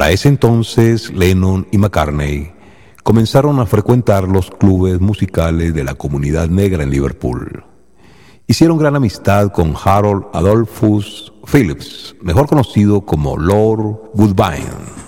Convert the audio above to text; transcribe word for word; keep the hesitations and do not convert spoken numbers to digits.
Para ese entonces, Lennon y McCartney comenzaron a frecuentar los clubes musicales de la comunidad negra en Liverpool. Hicieron gran amistad con Harold Adolphus Phillips, mejor conocido como Lord Woodbine.